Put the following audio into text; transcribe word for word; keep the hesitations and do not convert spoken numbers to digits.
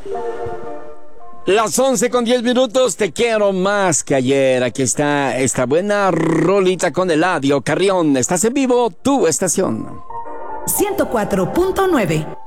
Las once con diez minutos, te quiero más que ayer. Aquí está esta buena rolita con Eladio Carrión. Estás en vivo, tu estación. ciento cuatro punto nueve.